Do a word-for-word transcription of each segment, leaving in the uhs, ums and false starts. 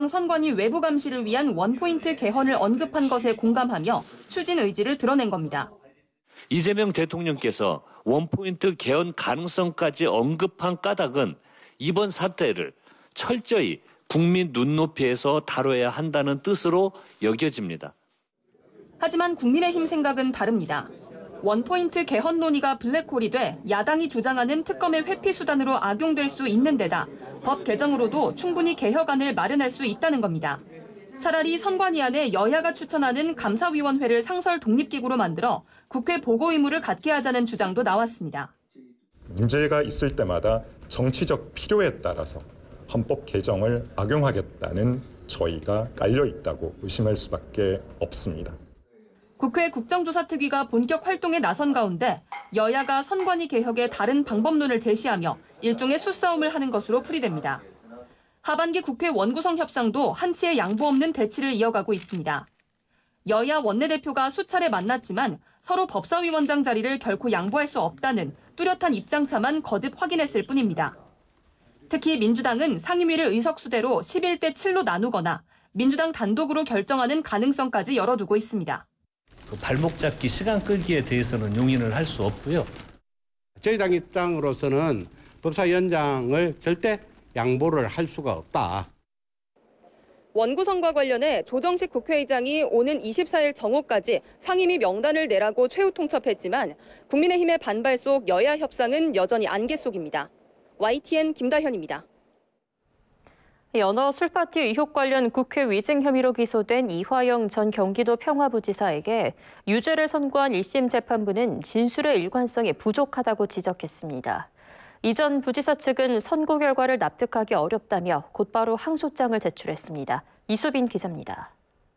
선관위 외부 감시를 위한 원포인트 개헌을 언급한 것에 공감하며 추진 의지를 드러낸 겁니다. 이재명 대통령께서 원포인트 개헌 가능성까지 언급한 까닭은 이번 사태를 철저히 국민 눈높이에서 다뤄야 한다는 뜻으로 여겨집니다. 하지만 국민의힘 생각은 다릅니다. 원포인트 개헌 논의가 블랙홀이 돼 야당이 주장하는 특검의 회피 수단으로 악용될 수 있는 데다 법 개정으로도 충분히 개혁안을 마련할 수 있다는 겁니다. 차라리 선관위 안에 여야가 추천하는 감사위원회를 상설 독립기구로 만들어 국회 보고 의무를 갖게 하자는 주장도 나왔습니다. 문제가 있을 때마다 정치적 필요에 따라서 헌법 개정을 악용하겠다는 저희가 깔려 있다고 의심할 수밖에 없습니다. 국회 국정조사특위가 본격 활동에 나선 가운데 여야가 선관위 개혁의 다른 방법론을 제시하며 일종의 수싸움을 하는 것으로 풀이됩니다. 하반기 국회 원구성 협상도 한치의 양보 없는 대치를 이어가고 있습니다. 여야 원내대표가 수차례 만났지만 서로 법사위원장 자리를 결코 양보할 수 없다는 뚜렷한 입장차만 거듭 확인했을 뿐입니다. 특히 민주당은 상임위를 의석수대로 십일 대 칠로 나누거나 민주당 단독으로 결정하는 가능성까지 열어두고 있습니다. 그 발목 잡기, 시간 끌기에 대해서는 용인을 할 수 없고요. 저희 당 입장으로서는 법사위원장을 절대 양보를 할 수가 없다. 원구성과 관련해 조정식 국회의장이 오는 이십사일 정오까지 상임위 명단을 내라고 최후 통첩했지만 국민의힘의 반발 속 여야 협상은 여전히 안개 속입니다. 와이티엔 김다현입니다. 연어 술파티 의혹 관련 국회 위증 혐의로 기소된 이화영 전 경기도 평화부지사에게 유죄를 선고한 일 심 재판부는 진술의 일관성이 부족하다고 지적했습니다. 이 전 부지사 측은 선고 결과를 납득하기 어렵다며 곧바로 항소장을 제출했습니다. 이수빈 기자입니다.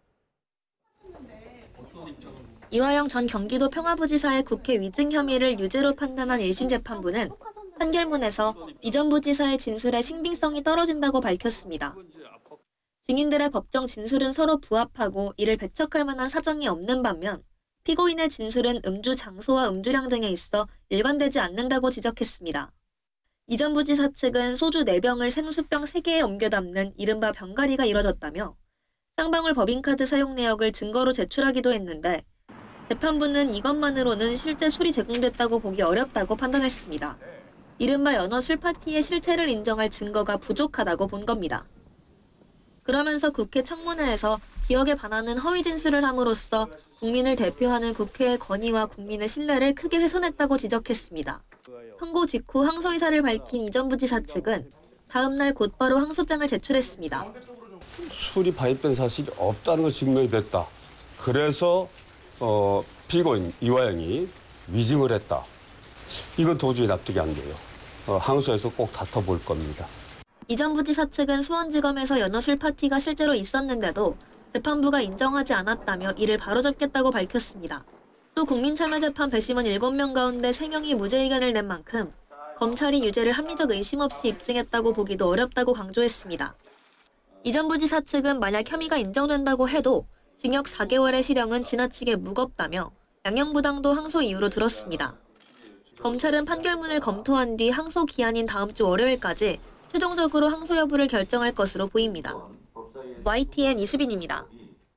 이화영 전 경기도 평화부지사의 국회 위증 혐의를 유죄로 판단한 일 심 재판부는 판결문에서 이 전 부지사의 진술의 신빙성이 떨어진다고 밝혔습니다. 증인들의 법정 진술은 서로 부합하고 이를 배척할 만한 사정이 없는 반면 피고인의 진술은 음주 장소와 음주량 등에 있어 일관되지 않는다고 지적했습니다. 이 전 부지사 측은 소주 네 병을 생수병 세 개에 옮겨 담는 이른바 병가리가 이뤄졌다며 쌍방울 법인카드 사용 내역을 증거로 제출하기도 했는데 재판부는 이것만으로는 실제 술이 제공됐다고 보기 어렵다고 판단했습니다. 이른바 연어 술파티의 실체를 인정할 증거가 부족하다고 본 겁니다. 그러면서 국회 청문회에서 기억에 반하는 허위 진술을 함으로써 국민을 대표하는 국회의 권위와 국민의 신뢰를 크게 훼손했다고 지적했습니다. 선고 직후 항소 의사를 밝힌 이 전 부지사 측은 다음 날 곧바로 항소장을 제출했습니다. 술이 발입된 사실이 없다는 것이 증명이 됐다. 그래서 어, 피고인 이화영이 위증을 했다. 이건 도저히 납득이 안 돼요. 어, 항소에서 꼭 다퉈볼 겁니다. 이 전 부지사 측은 수원지검에서 연어술 파티가 실제로 있었는데도 재판부가 인정하지 않았다며 이를 바로잡겠다고 밝혔습니다. 또 국민참여재판 배심원 일곱 명 가운데 세 명이 무죄 의견을 낸 만큼 검찰이 유죄를 합리적 의심 없이 입증했다고 보기도 어렵다고 강조했습니다. 이 전 부지사 측은 만약 혐의가 인정된다고 해도 징역 사 개월의 실형은 지나치게 무겁다며 양형부당도 항소 이유로 들었습니다. 검찰은 판결문을 검토한 뒤 항소 기한인 다음 주 월요일까지 최종적으로 항소 여부를 결정할 것으로 보입니다. 와이티엔 이수빈입니다.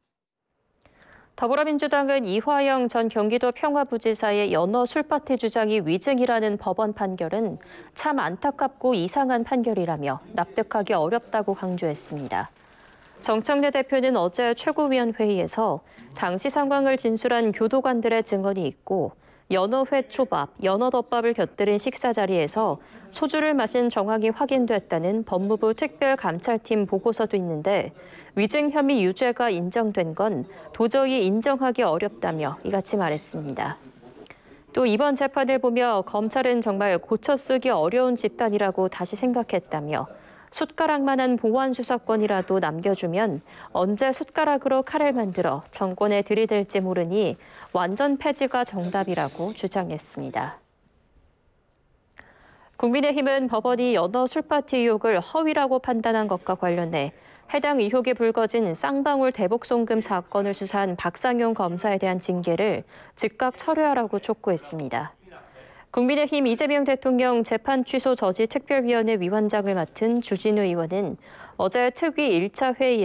더불어민주당은 이화영 전 경기도 평화부지사의 연어 술파티 주장이 위증이라는 법원 판결은 참 안타깝고 이상한 판결이라며 납득하기 어렵다고 강조했습니다. 정청래 대표는 어제 최고위원회의에서 당시 상황을 진술한 교도관들의 증언이 있고 연어회 초밥, 연어덮밥을 곁들인 식사 자리에서 소주를 마신 정황이 확인됐다는 법무부 특별감찰팀 보고서도 있는데 위증 혐의 유죄가 인정된 건 도저히 인정하기 어렵다며 이같이 말했습니다. 또 이번 재판을 보며 검찰은 정말 고쳐쓰기 어려운 집단이라고 다시 생각했다며 숟가락만한 보완 수사권이라도 남겨주면 언제 숟가락으로 칼을 만들어 정권에 들이댈지 모르니 완전 폐지가 정답이라고 주장했습니다. 국민의힘은 법원이 연어 술파티 의혹을 허위라고 판단한 것과 관련해 해당 의혹이 불거진 쌍방울 대북송금 사건을 수사한 박상용 검사에 대한 징계를 즉각 철회하라고 촉구했습니다. 국민의힘 이재명 대통령 재판 취소 저지 특별위원회 위원장을 맡은 주진우 의원은 어제 특위 일 차 회의에